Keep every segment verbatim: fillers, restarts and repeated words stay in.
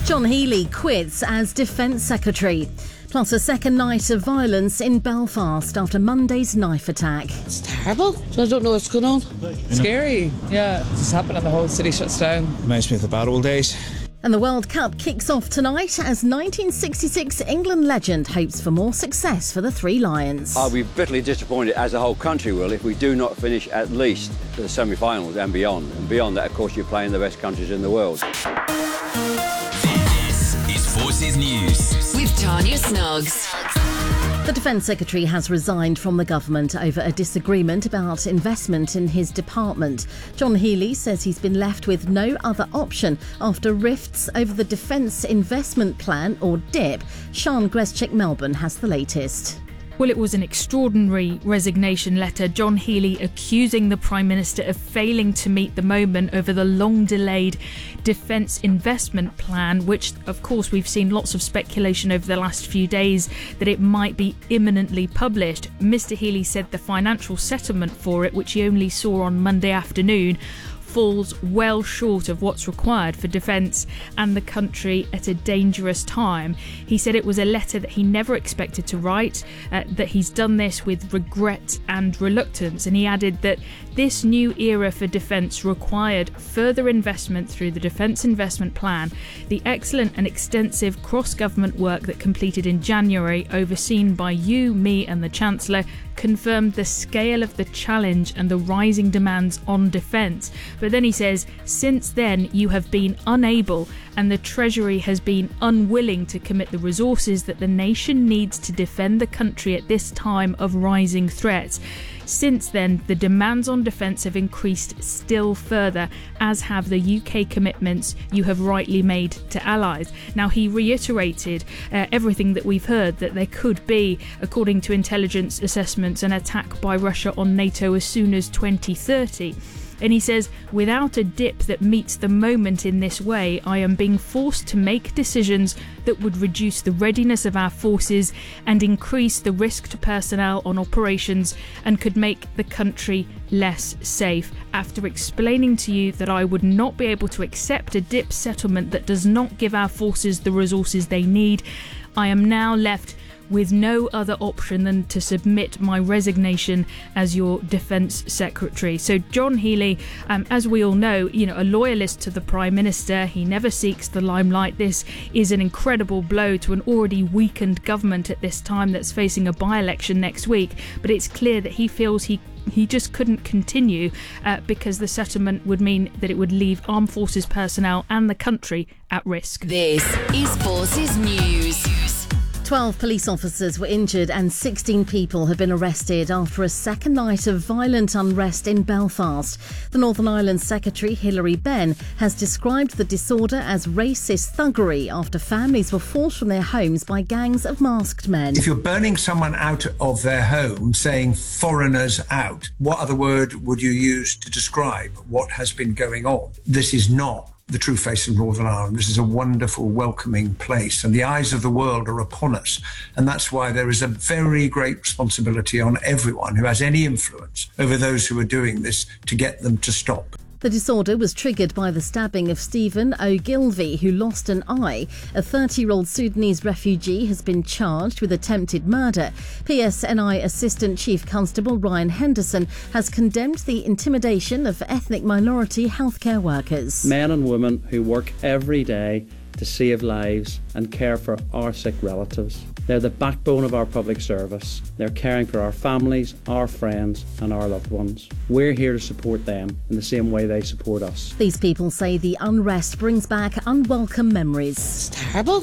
John Healey quits as Defence Secretary. Plus a second night of violence in Belfast after Monday's knife attack. It's terrible. I don't know what's going on. Scary. Yeah, it's happening. The whole city shuts down. Reminds me of the bad old days. And the World Cup kicks off tonight as nineteen sixty-six England legend hopes for more success for the Three Lions. I'll be bitterly disappointed, as the whole country will, if we do not finish at least the semi-finals and beyond. And beyond that, of course, you're playing the best countries in the world. This is Forces News with Tanya Snuggs. The Defence Secretary has resigned from the government over a disagreement about investment in his department. John Healey says he's been left with no other option after rifts over the Defence Investment Plan, or D I P. Sian Greschek Melbourne has the latest. Well, it was an extraordinary resignation letter. John Healey accusing the Prime Minister of failing to meet the moment over the long-delayed Defence Investment Plan, which, of course, we've seen lots of speculation over the last few days that it might be imminently published. Mr Healey said the financial settlement for it, which he only saw on Monday afternoon, falls well short of what's required for defence and the country at a dangerous time. He said it was a letter that he never expected to write, uh, that he's done this with regret and reluctance, and he added that this new era for defence required further investment through the Defence Investment Plan. The excellent and extensive cross-government work that completed in January, overseen by you, me and the Chancellor, confirmed the scale of the challenge and the rising demands on defence. But then he says, since then you have been unable and the Treasury has been unwilling to commit the resources that the nation needs to defend the country at this time of rising threats. Since then, the demands on defence have increased still further, as have the U K commitments you have rightly made to allies. Now, he reiterated uh, everything that we've heard, that there could be, according to intelligence assessments, an attack by Russia on NATO as soon as twenty thirty. And he says, without a D I P that meets the moment in this way, I am being forced to make decisions that would reduce the readiness of our forces and increase the risk to personnel on operations and could make the country less safe. After explaining to you that I would not be able to accept a D I P settlement that does not give our forces the resources they need, I am now left with no other option than to submit my resignation as your Defence Secretary. So John Healey, um, as we all know, you know, a loyalist to the Prime Minister, he never seeks the limelight. This is an incredible blow to an already weakened government at this time that's facing a by-election next week. But it's clear that he feels he He just couldn't continue uh, because the settlement would mean that it would leave armed forces personnel and the country at risk. This is Forces News. twelve police officers were injured and sixteen people have been arrested after a second night of violent unrest in Belfast. The Northern Ireland Secretary, Hilary Benn, has described the disorder as racist thuggery after families were forced from their homes by gangs of masked men. If you're burning someone out of their home, saying foreigners out, what other word would you use to describe what has been going on? This is not the true face of Northern Ireland. This is a wonderful, welcoming place, and the eyes of the world are upon us. And that's why there is a very great responsibility on everyone who has any influence over those who are doing this to get them to stop. The disorder was triggered by the stabbing of Stephen Ogilvie, who lost an eye. A thirty-year-old Sudanese refugee has been charged with attempted murder. P S N I Assistant Chief Constable Ryan Henderson has condemned the intimidation of ethnic minority healthcare workers. Men and women who work every day to save lives and care for our sick relatives. They're the backbone of our public service. They're caring for our families, our friends and our loved ones. We're here to support them in the same way they support us. These people say the unrest brings back unwelcome memories. It's terrible.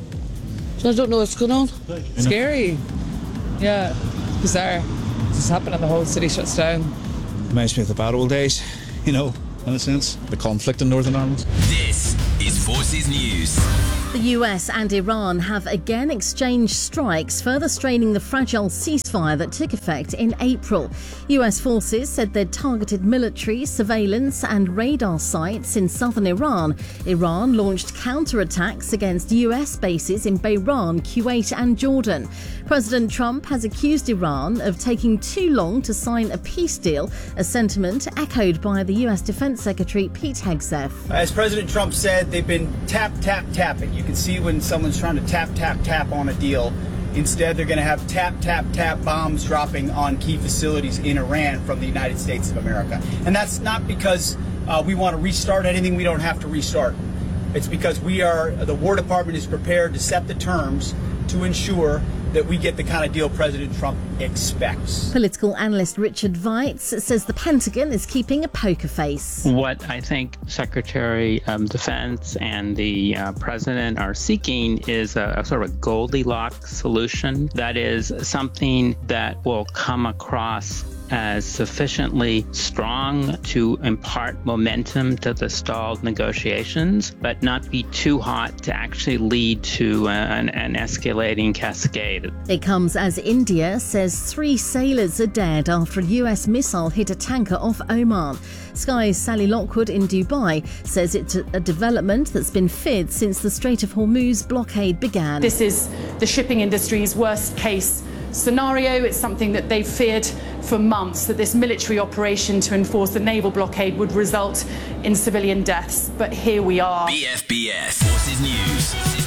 I don't know what's going on. Scary. Yeah, bizarre. It's happening. The whole city shuts down. Reminds me of the bad old days, you know, in a sense. The conflict in Northern Ireland. This is Forces News. The U S and Iran have again exchanged strikes, further straining the fragile ceasefire that took effect in April. U S forces said they'd targeted military, surveillance and radar sites in southern Iran. Iran launched counterattacks against U S bases in Bahrain, Kuwait and Jordan. President Trump has accused Iran of taking too long to sign a peace deal, a sentiment echoed by the U S Defense Secretary Pete Hegseth. As President Trump said, they've been been tap, tap, tapping. You can see when someone's trying to tap, tap, tap on a deal. Instead, they're going to have tap, tap, tap bombs dropping on key facilities in Iran from the United States of America. And that's not because uh, we want to restart anything we don't have to restart. It's because we are, the War Department is prepared to set the terms to ensure that we get the kind of deal President Trump expects. Political analyst Richard Weitz says the Pentagon is keeping a poker face. What I think Secretary of um, Defense and the uh, President are seeking is a, a sort of a Goldilocks solution. That is something that will come across as sufficiently strong to impart momentum to the stalled negotiations, but not be too hot to actually lead to an, an escalating cascade. It comes as India says three sailors are dead after a U S missile hit a tanker off Oman. Sky's Sally Lockwood in Dubai says it's a development that's been feared since the Strait of Hormuz blockade began. This is the shipping industry's worst case scenario. It's something that they've feared for months, that this military operation to enforce the naval blockade would result in civilian deaths. But here we are. B F B S Forces News.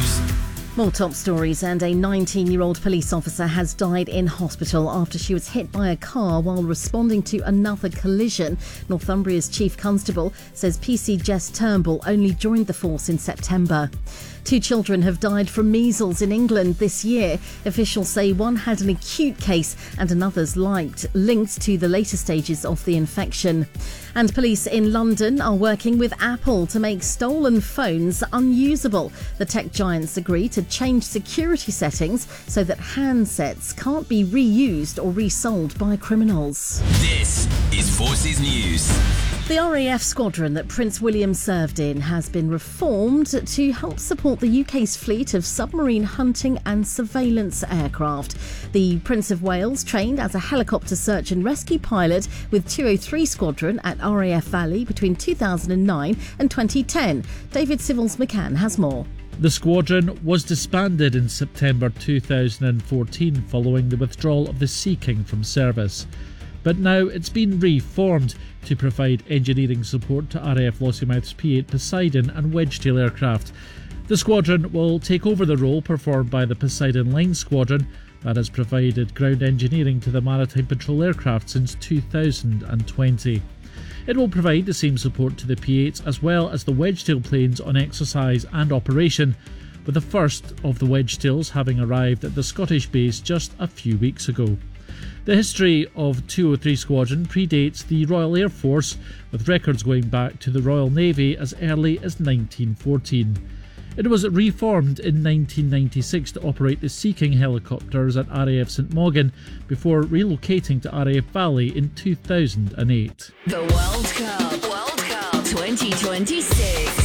More top stories, and a nineteen-year-old police officer has died in hospital after she was hit by a car while responding to another collision. Northumbria's chief constable says P C Jess Turnbull only joined the force in September. Two children have died from measles in England this year. Officials say one had an acute case and another's linked, linked to the later stages of the infection. And police in London are working with Apple to make stolen phones unusable. The tech giants agree to change security settings so that handsets can't be reused or resold by criminals. This is Forces News. The R A F squadron that Prince William served in has been reformed to help support the U K's fleet of submarine hunting and surveillance aircraft. The Prince of Wales trained as a helicopter search and rescue pilot with two oh three Squadron at R A F Valley between two thousand nine and twenty ten. David Civils McCann has more. The squadron was disbanded in September two thousand fourteen following the withdrawal of the Sea King from service. But now it's been reformed to provide engineering support to R A F Lossiemouth's P eight Poseidon and Wedgetail aircraft. The squadron will take over the role performed by the Poseidon Line Squadron that has provided ground engineering to the Maritime Patrol aircraft since two thousand twenty. It will provide the same support to the P eights as well as the Wedgetail planes on exercise and operation, with the first of the Wedgetails having arrived at the Scottish base just a few weeks ago. The history of two oh three Squadron predates the Royal Air Force, with records going back to the Royal Navy as early as nineteen fourteen. It was reformed in nineteen ninety-six to operate the Sea King helicopters at R A F St Mogin before relocating to R A F Valley in two thousand eight. The World Cup, World Cup twenty twenty-six.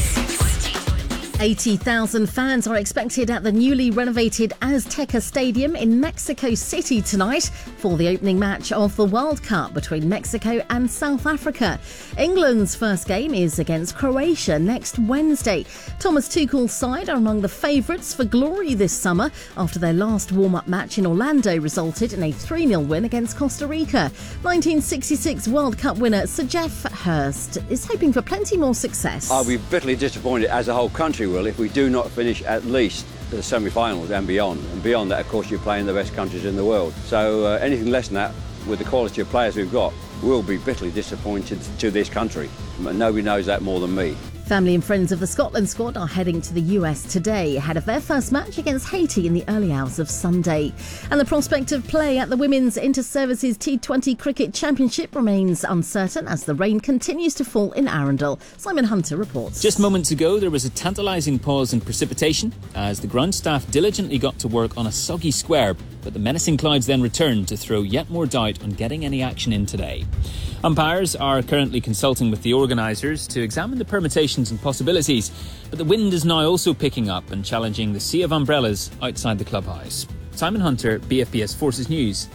eighty thousand fans are expected at the newly renovated Azteca Stadium in Mexico City tonight for the opening match of the World Cup between Mexico and South Africa. England's first game is against Croatia next Wednesday. Thomas Tuchel's side are among the favourites for glory this summer after their last warm-up match in Orlando resulted in a three nil win against Costa Rica. nineteen sixty-six World Cup winner Sir Geoff Hurst is hoping for plenty more success. I'll be bitterly disappointed, as a whole country will, if we do not finish at least the semi-finals and beyond. And beyond that, of course, you're playing the best countries in the world. So uh, anything less than that, with the quality of players we've got, will be bitterly disappointed to this country. And nobody knows that more than me. Family and friends of the Scotland squad are heading to the U S today, ahead of their first match against Haiti in the early hours of Sunday. And the prospect of play at the Women's Inter-Services T twenty Cricket Championship remains uncertain as the rain continues to fall in Arundel. Simon Hunter reports. Just moments ago, there was a tantalising pause in precipitation as the ground staff diligently got to work on a soggy square, but the menacing clouds then returned to throw yet more doubt on getting any action in today. Umpires are currently consulting with the organisers to examine the permutations and possibilities, but the wind is now also picking up and challenging the sea of umbrellas outside the clubhouse. Simon Hunter, B F B S Forces News.